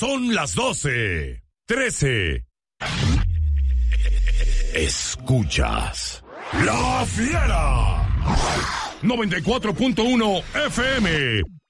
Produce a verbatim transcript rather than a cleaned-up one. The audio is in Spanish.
son las doce, trece. Escuchas La Fiera noventa y cuatro punto uno F M